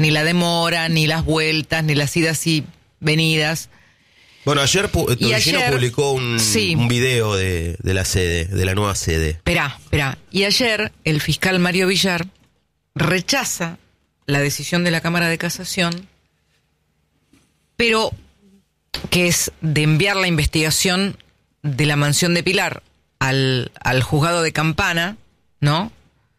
ni la demora, ni las vueltas, ni las idas y venidas. Bueno, ayer Tobillino publicó un video de la sede, de la nueva sede. Esperá. Y ayer el fiscal Mario Villar rechaza la decisión de la Cámara de Casación, pero que es de enviar la investigación de la mansión de Pilar al juzgado de Campana, ¿no?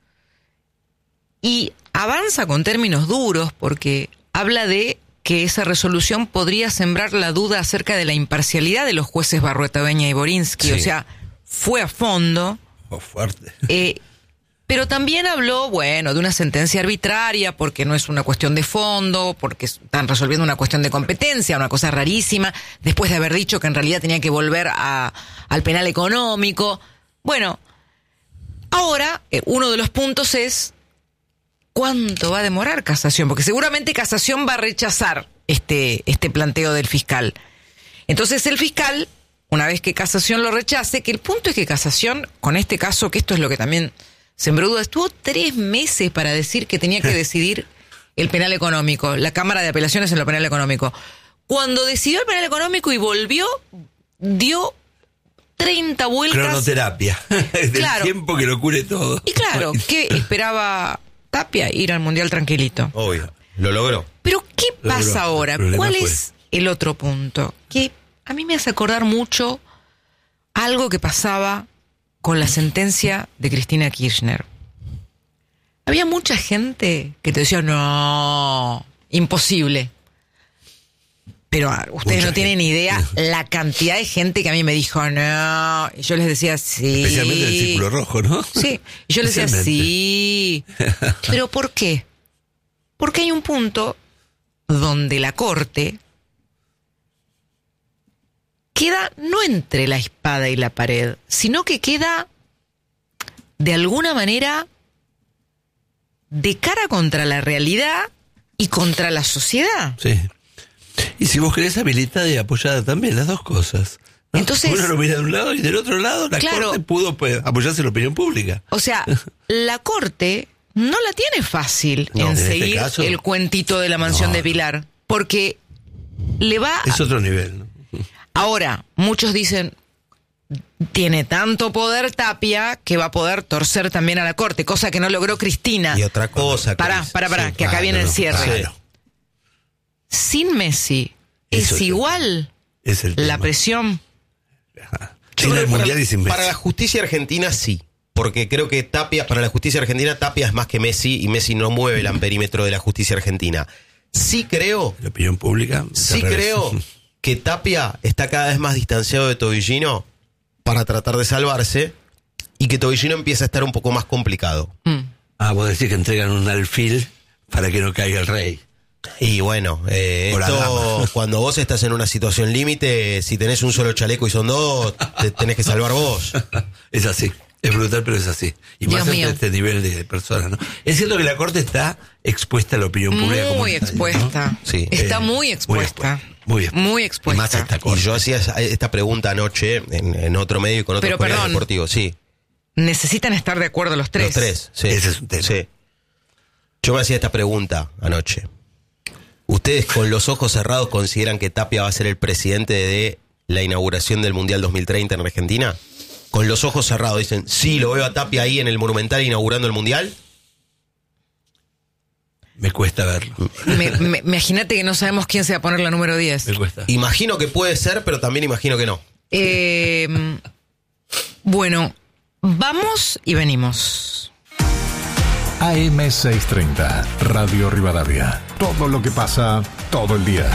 Y avanza con términos duros porque habla de que esa resolución podría sembrar la duda acerca de la imparcialidad de los jueces Barruetaveña y Borinsky. Sí. O sea, fue a fondo. Fuerte. Pero también habló, de una sentencia arbitraria, porque no es una cuestión de fondo, porque están resolviendo una cuestión de competencia, una cosa rarísima, después de haber dicho que en realidad tenía que volver al penal económico. Bueno, ahora uno de los puntos es ¿cuánto va a demorar Casación? Porque seguramente Casación va a rechazar este planteo del fiscal. Entonces el fiscal, una vez que Casación lo rechace, que el punto es que Casación, con este caso, que esto es lo que también sembró duda, estuvo 3 meses para decir que tenía que decidir el penal económico, la Cámara de Apelaciones en lo penal económico. Cuando decidió el penal económico y volvió, dio 30 vueltas. Cronoterapia. Claro. Del tiempo que lo cure todo. Y claro, ¿qué esperaba Tapia? Ir al Mundial tranquilito. Obvio, lo logró. Pero ¿qué pasa ahora? ¿Cuál es el otro punto? Que a mí me hace acordar mucho algo que pasaba con la sentencia de Cristina Kirchner. Había mucha gente que te decía, no, imposible. Pero ustedes no tienen idea la cantidad de gente que a mí me dijo, no. Y yo les decía, sí. Especialmente el Círculo Rojo, ¿no? Sí. Y yo les decía, sí. ¿Pero por qué? Porque hay un punto donde la Corte queda no entre la espada y la pared, sino que queda de alguna manera de cara contra la realidad y contra la sociedad. Sí. Y si vos querés, habilitada y apoyada también, las dos cosas, ¿no? Entonces, uno lo mira de un lado y del otro lado la Corte pudo apoyarse en la opinión pública. O sea, la Corte no la tiene fácil en seguir el cuentito de la mansión de Pilar, porque le va... Es otro nivel, ¿no? Ahora, muchos dicen, tiene tanto poder Tapia que va a poder torcer también a la Corte, cosa que no logró Cristina. Y otra cosa... Pará, que acá viene el cierre. Claro. Sin Messi, ¿es igual la presión? Sin el Mundial y sin Messi. Para la justicia argentina sí, porque creo que para la justicia argentina Tapia es más que Messi y Messi no mueve el amperímetro de la justicia argentina. Sí creo... La opinión pública... Sí creo que Tapia está cada vez más distanciado de Tobillino para tratar de salvarse y que Tobillino empieza a estar un poco más complicado. Vos decís que entregan un alfil para que no caiga el rey. Y bueno, esto, cuando vos estás en una situación límite, si tenés un solo chaleco y son 2, te tenés que salvar vos. Es así, es brutal, pero es así. Y Dios más mío. entre este nivel de personas, ¿no? Es cierto que la Corte está a la opinión pública. Muy expuesta. ¿no? Sí. Está muy expuesta. Muy expuesta. Y más esta Corte. Y yo hacía esta pregunta anoche en otro medio y con otros colegas deportivos. Sí. Necesitan estar de acuerdo los tres. Los tres, sí. Ese es un tema. Sí. Yo me hacía esta pregunta anoche. ¿Ustedes con los ojos cerrados consideran que Tapia va a ser el presidente de la inauguración del Mundial 2030 en Argentina? Con los ojos cerrados dicen, sí, lo veo a Tapia ahí en el Monumental inaugurando el Mundial. Me cuesta verlo. Imagínate que no sabemos quién se va a poner la número 10. Me cuesta. Imagino que puede ser, pero también imagino que no. Bueno, vamos y venimos. AM630, Radio Rivadavia. Todo lo que pasa, todo el día.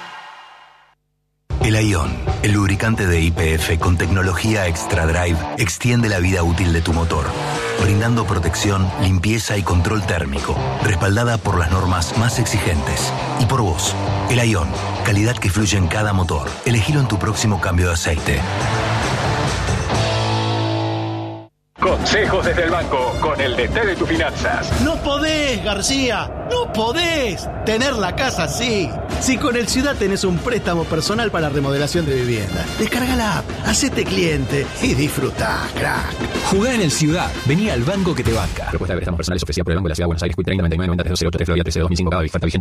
El Aion, el lubricante de YPF con tecnología Extra Drive, extiende la vida útil de tu motor, brindando protección, limpieza y control térmico, respaldada por las normas más exigentes. Y por vos, el Aion, calidad que fluye en cada motor. Elegilo en tu próximo cambio de aceite. Consejos desde el banco con el DT de tus finanzas. No podés, García, no podés tener la casa así. Si con el Ciudad tenés un préstamo personal para remodelación de vivienda, descarga la app, hacete cliente y disfrutá, crack. Jugá en el Ciudad, vení al banco que te banca. Propuesta de préstamos personales ofrecida por el Banco de la Ciudad de Buenos Aires, 30 99 90 308 3 Florida 13 2005 cada vez. Falta vigente.